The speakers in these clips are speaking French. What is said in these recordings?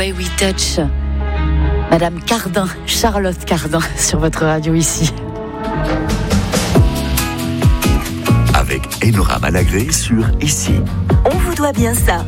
Way We Touch. Madame Cardin, Charlotte Cardin, sur votre radio ici. Avec Enora Malagré sur Ici. On vous doit bien ça.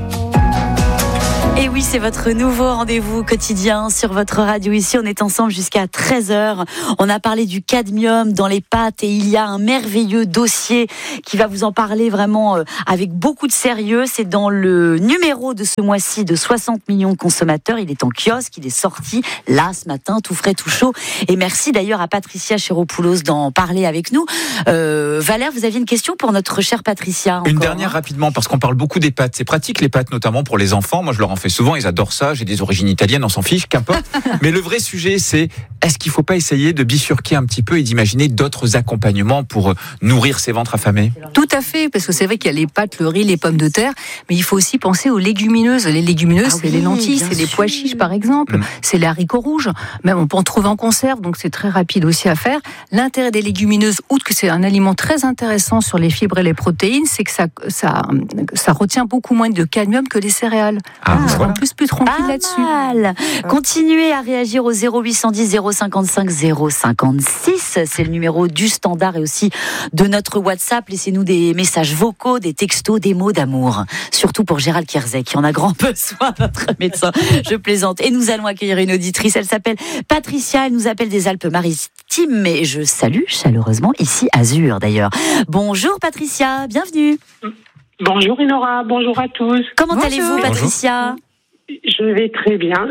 Et oui, c'est votre nouveau rendez-vous quotidien sur votre radio ici. On est ensemble jusqu'à 13h. On a parlé du cadmium dans les pâtes et il y a un merveilleux dossier qui va vous en parler vraiment avec beaucoup de sérieux. C'est dans le numéro de ce mois-ci de 60 millions de consommateurs. Il est en kiosque, il est sorti là ce matin, tout frais, tout chaud. Et merci d'ailleurs à Patricia Chéropoulos d'en parler avec nous. Valère, vous aviez une question pour notre chère Patricia encore, Une dernière rapidement, parce qu'on parle beaucoup des pâtes. C'est pratique les pâtes, notamment pour les enfants. Moi, je leur en fais souvent, ils adorent ça. J'ai des origines italiennes, on s'en fiche, qu'importe. Mais le vrai sujet, c'est est-ce qu'il ne faut pas essayer de bifurquer un petit peu et d'imaginer d'autres accompagnements pour nourrir ces ventres affamés ? Tout à fait, parce que c'est vrai qu'il y a les pâtes, le riz, les pommes de terre, mais il faut aussi penser aux légumineuses. Les légumineuses, c'est les lentilles, c'est les pois chiches par exemple, c'est les haricots rouges. Même on peut en trouver en conserve, donc c'est très rapide aussi à faire. L'intérêt des légumineuses, outre que c'est un aliment très intéressant sur les fibres et les protéines, c'est que ça retient beaucoup moins de cadmium que les céréales. En plus tranquille là-dessus. Mal. Continuez à réagir au 0810 055 056. C'est le numéro du standard et aussi de notre WhatsApp. Laissez-nous des messages vocaux, des textos, des mots d'amour. Surtout pour Gérald Kierzek, qui en a grand besoin, notre médecin. Je plaisante. Et nous allons accueillir une auditrice. Elle s'appelle Patricia. Elle nous appelle des Alpes-Maritimes. Et je salue chaleureusement ici Azur d'ailleurs. Bonjour Patricia, bienvenue. Bonjour Enora, bonjour à tous. Comment allez-vous Patricia ? Je vais très bien,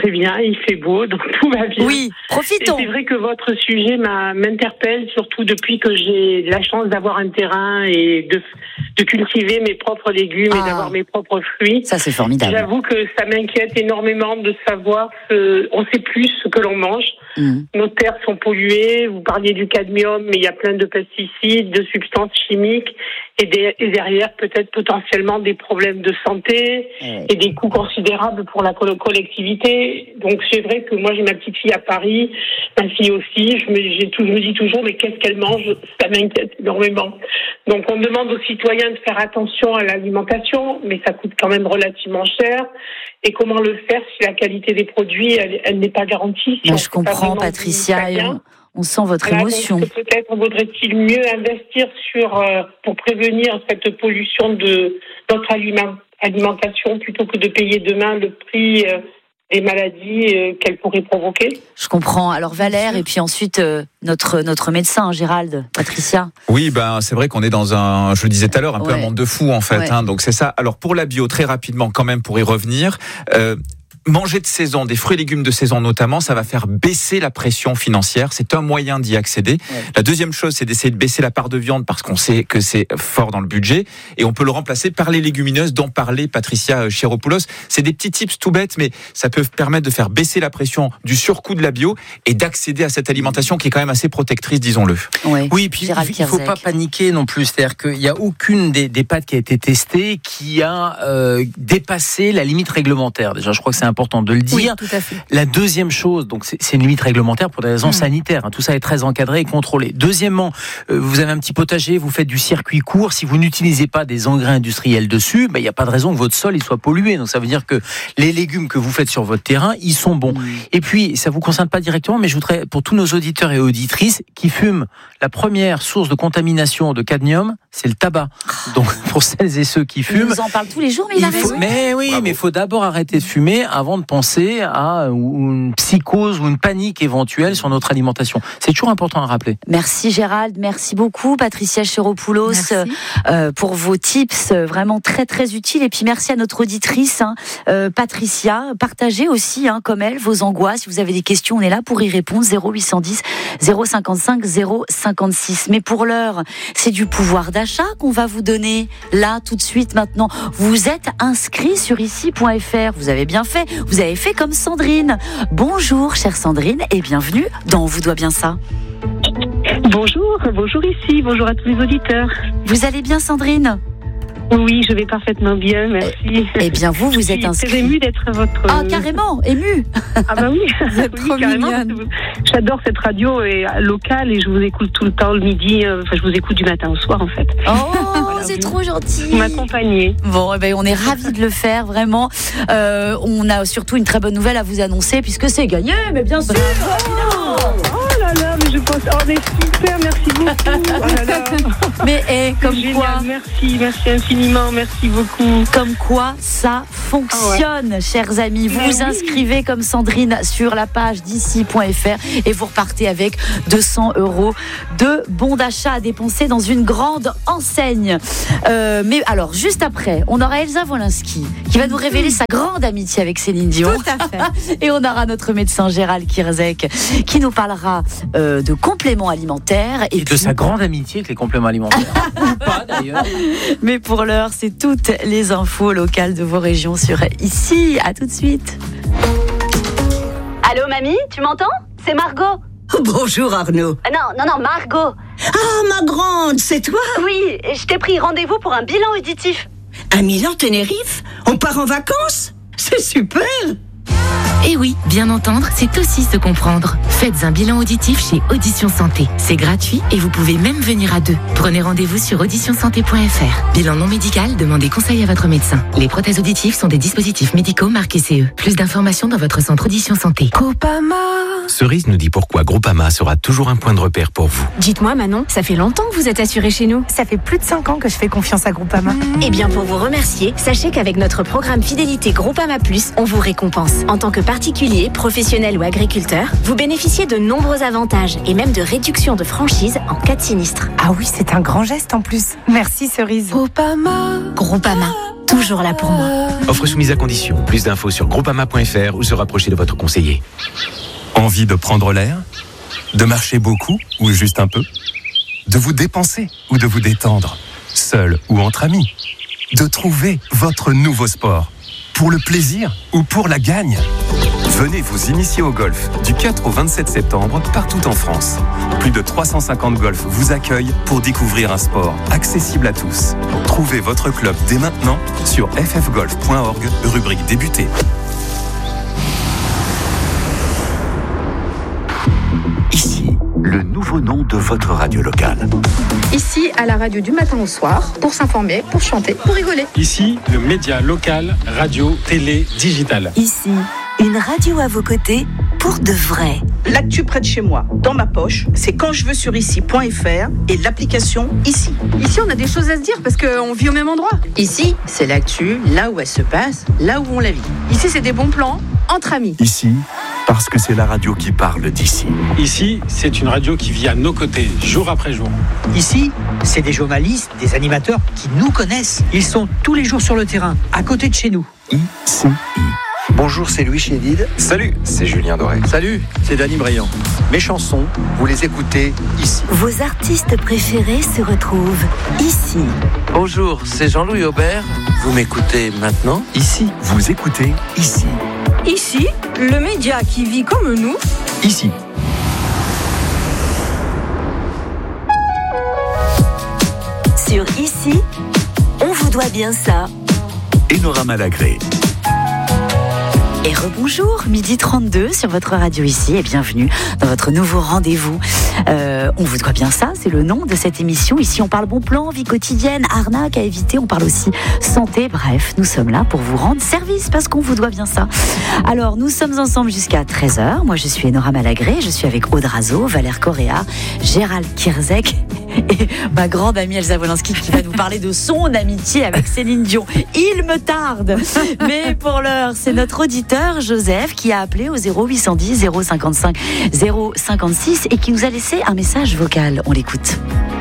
il fait beau, donc tout va bien. Oui, profitons. Et c'est vrai que votre sujet m'interpelle, surtout depuis que j'ai la chance d'avoir un terrain et de cultiver mes propres légumes et d'avoir mes propres fruits. Ça, c'est formidable. J'avoue que ça m'inquiète énormément de savoir on sait plus ce que l'on mange. Nos terres sont polluées, vous parliez du cadmium, mais il y a plein de pesticides, de substances chimiques et derrière peut-être potentiellement des problèmes de santé et des coûts considérables pour la collectivité. Donc c'est vrai que moi j'ai ma petite fille à Paris, ma fille aussi, je me dis toujours mais qu'est-ce qu'elle mange ? Ça m'inquiète énormément. Donc on demande aux citoyens de faire attention à l'alimentation, mais ça coûte quand même relativement cher. Et comment le faire si la qualité des produits elle n'est pas garantie si je comprends Patricia, on sent votre émotion. Donc peut-être vaudrait-il mieux investir pour prévenir cette pollution de notre alimentation plutôt que de payer demain le prix des maladies qu'elle pourrait provoquer. Je comprends. Alors Valère et puis ensuite notre médecin Gérald, Patricia. Oui, c'est vrai qu'on est dans je le disais tout à l'heure, un peu un monde de fous en fait. Donc c'est ça. Alors pour la bio, très rapidement quand même pour y revenir. Manger de saison, des fruits et légumes de saison notamment, ça va faire baisser la pression financière. C'est un moyen d'y accéder. La deuxième chose, c'est d'essayer de baisser la part de viande parce qu'on sait que c'est fort dans le budget. Et on peut le remplacer par les légumineuses dont parlait Patricia Chéropoulos. C'est des petits tips tout bêtes, mais ça peut permettre de faire baisser la pression du surcoût de la bio et d'accéder à cette alimentation qui est quand même assez protectrice, disons-le. Oui, puis il ne faut pas paniquer non plus. C'est-à-dire qu'il n'y a aucune des pâtes qui a été testée qui a dépassé la limite réglementaire. Déjà, je crois que c'est important de le dire. Oui, tout à fait. La deuxième chose, donc c'est une limite réglementaire pour des raisons sanitaires. Tout ça est très encadré et contrôlé. Deuxièmement, vous avez un petit potager, vous faites du circuit court. Si vous n'utilisez pas des engrais industriels dessus, il n'y a pas de raison que votre sol il soit pollué. Donc ça veut dire que les légumes que vous faites sur votre terrain, ils sont bons. Et puis, ça vous concerne pas directement, mais je voudrais, pour tous nos auditeurs et auditrices qui fument, la première source de contamination de cadmium, c'est le tabac. Donc pour celles et ceux qui fument, on en parle tous les jours, mais il a raison. Mais oui, mais il faut d'abord arrêter de fumer avant de penser à une psychose ou une panique éventuelle sur notre alimentation. C'est toujours important à rappeler. Merci Gérald, merci beaucoup Patricia Chéropoulos pour vos tips vraiment très très utiles. Et puis merci à notre auditrice Patricia. Partagez aussi comme elle vos angoisses. Si vous avez des questions, on est là pour y répondre. 0810 055 056. Mais pour l'heure, c'est du pouvoir d'achat qu'on va vous donner là tout de suite maintenant. Vous êtes inscrit sur ici.fr. Vous avez bien fait. Vous avez fait comme Sandrine. Bonjour chère Sandrine et bienvenue dans On vous doit bien ça. Bonjour ici, bonjour à tous les auditeurs. Vous allez bien Sandrine ? Oui, je vais parfaitement bien, merci. Eh bien, vous êtes inscrit. Je suis très émue d'être votre... Ah, carrément, émue. Ah bah oui, vous êtes trop carrément. J'adore cette radio locale et je vous écoute tout le temps le midi. Je vous écoute du matin au soir, en fait. Oh, c'est trop gentil. Vous m'accompagnez. Bon, on est ravis de le faire, vraiment. On a surtout une très bonne nouvelle à vous annoncer, puisque c'est gagné, mais bien sûr. Oh là là, mais je pense, mais super, merci beaucoup. Oh là là. Mais comme génial, quoi, merci infiniment, merci beaucoup. Comme quoi ça fonctionne, chers amis. Vous vous inscrivez comme Sandrine sur la page d'ici.fr et vous repartez avec 200 € de bons d'achat à dépenser dans une grande enseigne. Mais alors, juste après, on aura Elsa Wolinski qui va nous révéler sa grande amitié avec Céline Dion. Tout à fait. Et on aura notre médecin Gérald Kierzek qui nous parlera de compléments alimentaires. Et de sa grande amitié avec les compléments alimentaires. Ou pas d'ailleurs. Mais pour l'heure, c'est toutes les infos locales de vos régions sur Ici. À tout de suite. Allô, mamie, tu m'entends? C'est Margot. Bonjour Arnaud. Non, Margot. Ah, ma grande, c'est toi? Oui, je t'ai pris rendez-vous pour un bilan auditif. À Milan-Tenerife? On part en vacances? C'est super! Et oui, bien entendre, c'est aussi se comprendre. Faites un bilan auditif chez Audition Santé. C'est gratuit et vous pouvez même venir à deux. Prenez rendez-vous sur auditionsanté.fr. Bilan non médical, demandez conseil à votre médecin. Les prothèses auditives sont des dispositifs médicaux marqués CE. Plus d'informations dans votre centre Audition Santé. Groupama. Cerise nous dit pourquoi Groupama sera toujours un point de repère pour vous. Dites-moi Manon, ça fait longtemps que vous êtes assurée chez nous. Ça fait plus de 5 ans que je fais confiance à Groupama. Eh bien, pour vous remercier, sachez qu'avec notre programme Fidélité Groupama Plus, on vous récompense. En tant que particulier, professionnel ou agriculteur, vous bénéficiez de nombreux avantages et même de réductions de franchise en cas de sinistre. Ah oui, c'est un grand geste en plus. Merci Cerise. Groupama, toujours là pour moi. Offre soumise à condition. Plus d'infos sur groupama.fr ou se rapprocher de votre conseiller. Envie de prendre l'air? De marcher beaucoup ou juste un peu? De vous dépenser ou de vous détendre? Seul ou entre amis? De trouver votre nouveau sport? Pour le plaisir ou pour la gagne? Venez vous initier au golf du 4 au 27 septembre partout en France. Plus de 350 golfs vous accueillent pour découvrir un sport accessible à tous. Trouvez votre club dès maintenant sur ffgolf.org, rubrique débuter. Ici, le nouveau nom de votre radio locale. Ici, à la radio du matin au soir, pour s'informer, pour chanter, pour rigoler. Ici, le média local, radio, télé, digital. Ici, une radio à vos côtés pour de vrai. L'actu près de chez moi, dans ma poche, c'est quand je veux sur ici.fr et l'application Ici. Ici, on a des choses à se dire parce qu'on vit au même endroit. Ici, c'est l'actu, là où elle se passe, là où on la vit. Ici, c'est des bons plans entre amis. Ici, parce que c'est la radio qui parle d'ici. Ici, c'est une radio qui vit à nos côtés, jour après jour. Ici, c'est des journalistes, des animateurs qui nous connaissent. Ils sont tous les jours sur le terrain, à côté de chez nous. Ici. Bonjour, c'est Louis Chédid. Salut, c'est Julien Doré. Salut, c'est Dany Briand. Mes chansons, vous les écoutez ici. Vos artistes préférés se retrouvent ici. Bonjour, c'est Jean-Louis Aubert. Vous m'écoutez maintenant ici. Vous écoutez ici. Ici, le média qui vit comme nous. Ici. Sur Ici, on vous doit bien ça. Enora Malagré. Et rebonjour, 12h32 sur votre radio Ici et bienvenue dans votre nouveau rendez-vous. On vous doit bien ça, c'est le nom de cette émission. Ici, on parle bon plan, vie quotidienne, arnaque à éviter, on parle aussi santé. Bref, nous sommes là pour vous rendre service parce qu'on vous doit bien ça. Alors, nous sommes ensemble jusqu'à 13h. Moi, je suis Enora Malagré, je suis avec Aude Razo, Valère Correa, Gérald Kierzek et ma grande amie Elsa Wolinski qui va nous parler de son amitié avec Céline Dion. Il me tarde, mais pour l'heure, c'est notre auditeur Joseph qui a appelé au 0810 055 056 et qui nous a laissé un message vocal. On l'écoute.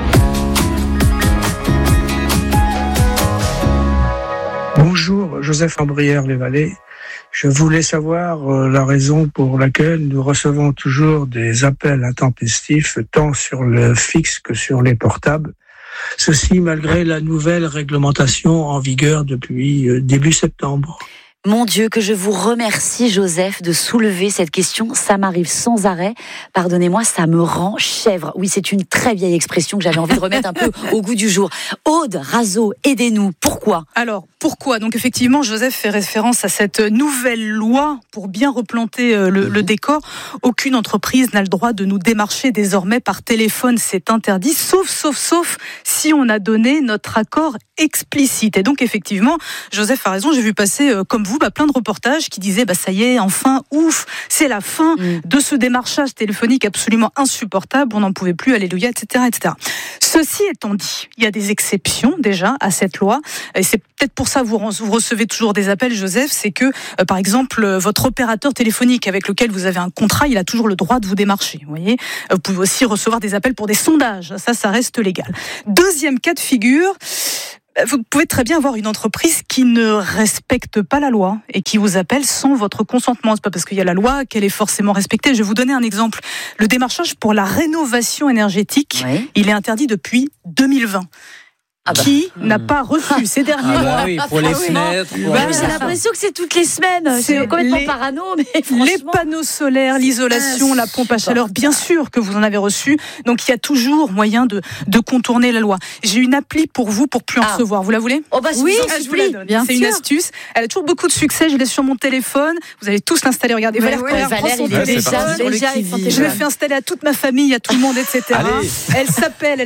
Bonjour, Joseph Ambrière-les-Vallées. Je voulais savoir la raison pour laquelle nous recevons toujours des appels intempestifs, tant sur le fixe que sur les portables. Ceci malgré la nouvelle réglementation en vigueur depuis début septembre. Mon Dieu, que je vous remercie, Joseph, de soulever cette question. Ça m'arrive sans arrêt. Pardonnez-moi, ça me rend chèvre. Oui, c'est une très vieille expression que j'avais envie de remettre un peu au goût du jour. Aude Razo, aidez-nous. Pourquoi ? Alors, pourquoi ? Donc effectivement, Joseph fait référence à cette nouvelle loi pour bien replanter le décor. Aucune entreprise n'a le droit de nous démarcher désormais par téléphone, c'est interdit, sauf si on a donné notre accord explicite. Et donc effectivement, Joseph a raison, j'ai vu passer comme vous plein de reportages qui disaient ça y est, enfin, ouf, c'est la fin de ce démarchage téléphonique absolument insupportable, on n'en pouvait plus, alléluia, etc., etc. Ceci étant dit, il y a des exceptions déjà à cette loi, et c'est peut-être pour ça que vous recevez toujours des appels, Joseph, c'est que, par exemple, votre opérateur téléphonique avec lequel vous avez un contrat, il a toujours le droit de vous démarcher, vous voyez. Vous pouvez aussi recevoir des appels pour des sondages, ça reste légal. Deuxième cas de figure, vous pouvez très bien avoir une entreprise qui ne respecte pas la loi et qui vous appelle sans votre consentement. C'est pas parce qu'il y a la loi qu'elle est forcément respectée. Je vais vous donner un exemple. Le démarchage pour la rénovation énergétique, il est interdit depuis 2020. Qui n'a pas reçu ces derniers mois? Oui, pour les fenêtres. J'ai l'impression que c'est toutes les semaines. C'est complètement parano, mais franchement... Les panneaux solaires, l'isolation, la pompe à chaleur, bien sûr que vous en avez reçu. Donc il y a toujours moyen de contourner la loi. J'ai une appli pour vous pour plus en recevoir. Vous la voulez? Oui, je vous la donne. C'est une astuce. Elle a toujours beaucoup de succès. Je l'ai sur mon téléphone. Vous allez tous l'installer. Regardez, Valère prend son téléphone. Je l'ai fait installer à toute ma famille, à tout le monde, etc. Elle s'appelle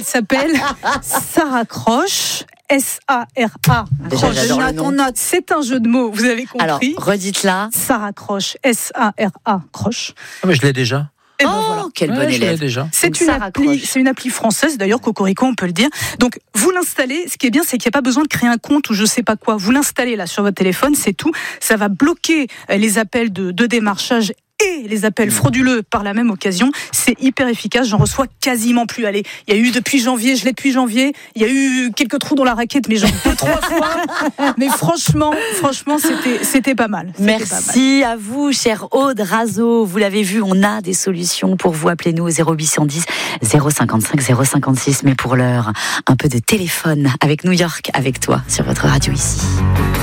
Sarah Croche. S-A-R-A. C'est un jeu de mots, vous avez compris. Alors, redites-la. Sarah Croche. S-A-R-A. Croche. Ah, mais je l'ai déjà. Voilà. Quel bon élève. Déjà. C'est une appli française, d'ailleurs, Cocorico, on peut le dire. Donc, vous l'installez. Ce qui est bien, c'est qu'il n'y a pas besoin de créer un compte ou je sais pas quoi. Vous l'installez là sur votre téléphone, c'est tout. Ça va bloquer les appels de démarchage et les appels frauduleux par la même occasion. C'est hyper efficace, j'en reçois quasiment plus. Allez, il y a eu depuis janvier, je l'ai depuis janvier, il y a eu quelques trous dans la raquette, mais j'en ai 2-3 fois. Mais franchement, c'était pas mal. Merci à vous, chère Aude Razo. Vous l'avez vu, on a des solutions pour vous. Appelez-nous au 0810 055 056. Mais pour l'heure, un peu de téléphone avec New York, avec toi, sur votre radio ici.